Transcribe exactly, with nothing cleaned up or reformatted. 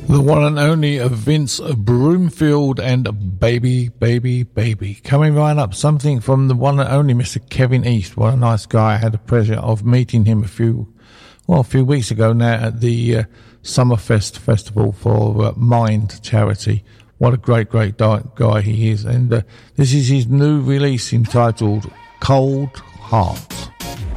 The one and only Vince Broomfield and Baby, Baby, Baby. Coming right up, something from the one and only Mister Kevin East. What a nice guy. I had the pleasure of meeting him a few, well, a few weeks ago now at the uh, Summerfest Festival for uh, Mind charity. What a great, great di- guy he is. And uh, this is his new release entitled Cold Heart.